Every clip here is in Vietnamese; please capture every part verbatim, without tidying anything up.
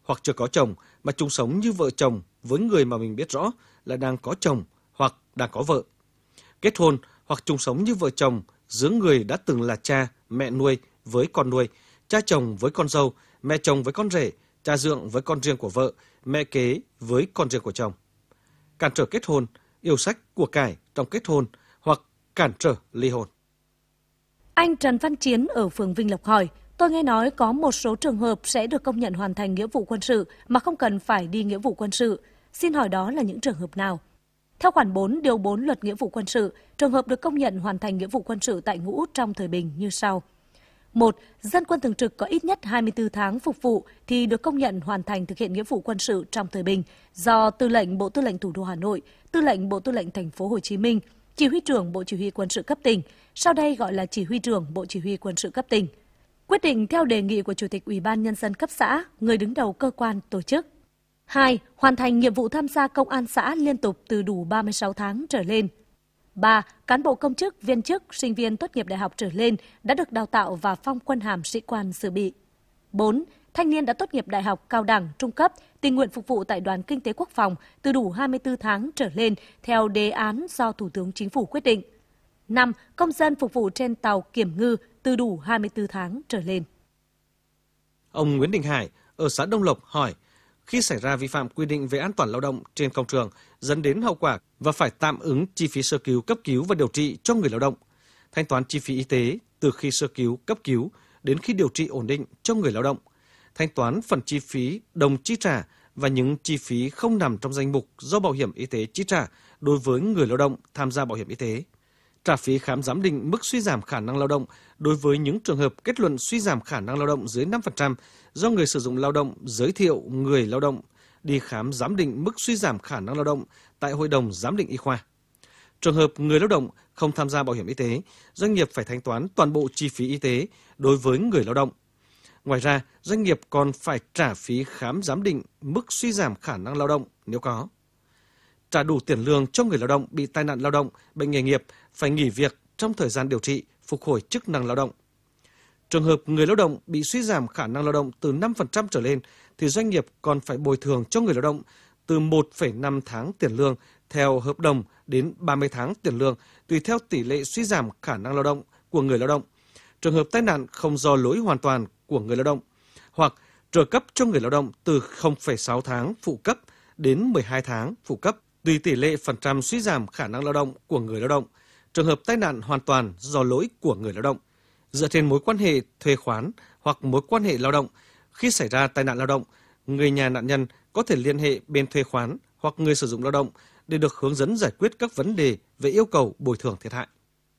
hoặc chưa có chồng mà chung sống như vợ chồng với người mà mình biết rõ là đang có chồng hoặc đang có vợ. Kết hôn hoặc chung sống như vợ chồng giữa người đã từng là cha, mẹ nuôi với con nuôi, cha chồng với con dâu, mẹ chồng với con rể, cha dượng với con riêng của vợ, mẹ kế với con riêng của chồng. Cản trở kết hôn, yêu sách của cải trong kết hôn hoặc cản trở ly hôn. Anh Trần Văn Chiến ở phường Vinh Lộc hỏi, tôi nghe nói có một số trường hợp sẽ được công nhận hoàn thành nghĩa vụ quân sự mà không cần phải đi nghĩa vụ quân sự. Xin hỏi đó là những trường hợp nào? Theo khoản bốn điều bốn Luật Nghĩa vụ Quân sự, trường hợp được công nhận hoàn thành nghĩa vụ quân sự tại ngũ trong thời bình như sau. một. Dân quân thường trực có ít nhất hai mươi tư tháng phục vụ thì được công nhận hoàn thành thực hiện nghĩa vụ quân sự trong thời bình do Tư lệnh Bộ Tư lệnh Thủ đô Hà Nội, Tư lệnh Bộ Tư lệnh Thành phố Hồ Chí Minh, Chỉ huy trưởng Bộ Chỉ huy Quân sự cấp tỉnh, sau đây gọi là Chỉ huy trưởng Bộ Chỉ huy Quân sự cấp tỉnh. Quyết định theo đề nghị của Chủ tịch Ủy ban Nhân dân cấp xã, người đứng đầu cơ quan tổ chức. hai. Hoàn thành nhiệm vụ tham gia công an xã liên tục từ đủ ba mươi sáu tháng trở lên. ba. Cán bộ công chức, viên chức, sinh viên tốt nghiệp đại học trở lên đã được đào tạo và phong quân hàm sĩ quan dự bị. bốn. Thanh niên đã tốt nghiệp đại học, cao đẳng, trung cấp, tình nguyện phục vụ tại Đoàn Kinh tế Quốc phòng từ đủ hai mươi tư tháng trở lên theo đề án do Thủ tướng Chính phủ quyết định. năm. Công dân phục vụ trên tàu kiểm ngư từ đủ hai mươi tư tháng trở lên. Ông Nguyễn Đình Hải ở xã Đông Lộc hỏi, khi xảy ra vi phạm quy định về an toàn lao động trên công trường dẫn đến hậu quả và phải tạm ứng chi phí sơ cứu, cấp cứu và điều trị cho người lao động, thanh toán chi phí y tế từ khi sơ cứu, cấp cứu đến khi điều trị ổn định cho người lao động, thanh toán phần chi phí đồng chi trả và những chi phí không nằm trong danh mục do bảo hiểm y tế chi trả đối với người lao động tham gia bảo hiểm y tế, trả phí khám giám định mức suy giảm khả năng lao động đối với những trường hợp kết luận suy giảm khả năng lao động dưới năm phần trăm do người sử dụng lao động giới thiệu người lao động đi khám giám định mức suy giảm khả năng lao động tại Hội đồng Giám định Y khoa. Trường hợp người lao động không tham gia bảo hiểm y tế, doanh nghiệp phải thanh toán toàn bộ chi phí y tế đối với người lao động. Ngoài ra, doanh nghiệp còn phải trả phí khám giám định mức suy giảm khả năng lao động nếu có. Trả đủ tiền lương cho người lao động bị tai nạn lao động, bệnh nghề nghiệp phải nghỉ việc trong thời gian điều trị, phục hồi chức năng lao động. Trường hợp người lao động bị suy giảm khả năng lao động từ năm phần trăm trở lên thì doanh nghiệp còn phải bồi thường cho người lao động từ một phẩy năm tháng tiền lương theo hợp đồng đến ba mươi tháng tiền lương tùy theo tỷ lệ suy giảm khả năng lao động của người lao động. Trường hợp tai nạn không do lỗi hoàn toàn của người lao động hoặc trợ cấp cho người lao động từ không phẩy sáu tháng phụ cấp đến mười hai tháng phụ cấp tùy tỷ lệ phần trăm suy giảm khả năng lao động của người lao động. Trường hợp tai nạn hoàn toàn do lỗi của người lao động. Dựa trên mối quan hệ thuê khoán hoặc mối quan hệ lao động, khi xảy ra tai nạn lao động, người nhà nạn nhân có thể liên hệ bên thuê khoán hoặc người sử dụng lao động để được hướng dẫn giải quyết các vấn đề về yêu cầu bồi thường thiệt hại.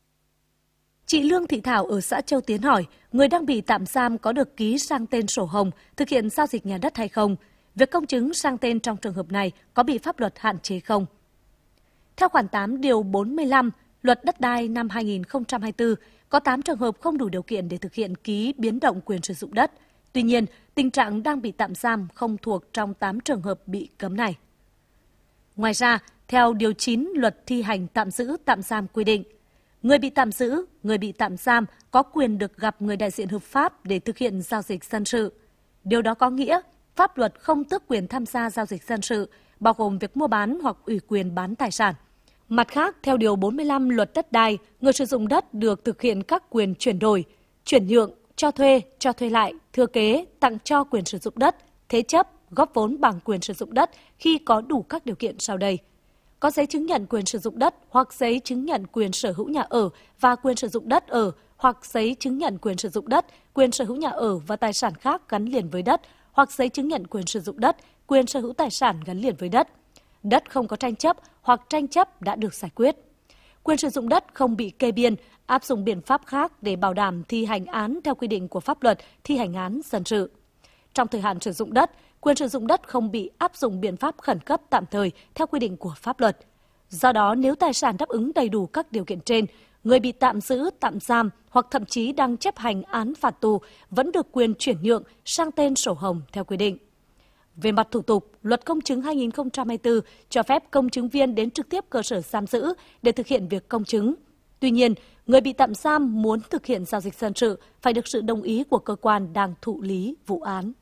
Chị Lương Thị Thảo ở xã Châu Tiến hỏi, người đang bị tạm giam có được ký sang tên sổ hồng thực hiện giao dịch nhà đất hay không? Việc công chứng sang tên trong trường hợp này có bị pháp luật hạn chế không? Theo khoản tám điều bốn mươi lăm Luật Đất đai năm hai nghìn không trăm hai mươi tư, có tám trường hợp không đủ điều kiện để thực hiện ký biến động quyền sử dụng đất. Tuy nhiên, tình trạng đang bị tạm giam không thuộc trong tám trường hợp bị cấm này. Ngoài ra, theo điều chín Luật thi hành tạm giữ tạm giam quy định, người bị tạm giữ, người bị tạm giam có quyền được gặp người đại diện hợp pháp để thực hiện giao dịch dân sự. Điều đó có nghĩa, pháp luật không tước quyền tham gia giao dịch dân sự, bao gồm việc mua bán hoặc ủy quyền bán tài sản. Mặt khác, theo Điều bốn mươi lăm Luật Đất đai, người sử dụng đất được thực hiện các quyền chuyển đổi, chuyển nhượng, cho thuê, cho thuê lại, thừa kế, tặng cho quyền sử dụng đất, thế chấp, góp vốn bằng quyền sử dụng đất khi có đủ các điều kiện sau đây. Có giấy chứng nhận quyền sử dụng đất hoặc giấy chứng nhận quyền sở hữu nhà ở và quyền sử dụng đất ở hoặc giấy chứng nhận quyền sử dụng đất, quyền sở hữu nhà ở và tài sản khác gắn liền với đất hoặc giấy chứng nhận quyền sử dụng đất, quyền sở hữu tài sản gắn liền với đất. Đất không có tranh chấp hoặc tranh chấp đã được giải quyết. Quyền sử dụng đất không bị kê biên, áp dụng biện pháp khác để bảo đảm thi hành án theo quy định của pháp luật thi hành án dân sự. Trong thời hạn sử dụng đất, quyền sử dụng đất không bị áp dụng biện pháp khẩn cấp tạm thời theo quy định của pháp luật. Do đó, nếu tài sản đáp ứng đầy đủ các điều kiện trên, người bị tạm giữ, tạm giam hoặc thậm chí đang chấp hành án phạt tù vẫn được quyền chuyển nhượng sang tên sổ hồng theo quy định. Về mặt thủ tục, Luật Công chứng hai nghìn không trăm hai mươi tư cho phép công chứng viên đến trực tiếp cơ sở giam giữ để thực hiện việc công chứng. Tuy nhiên, người bị tạm giam muốn thực hiện giao dịch dân sự phải được sự đồng ý của cơ quan đang thụ lý vụ án.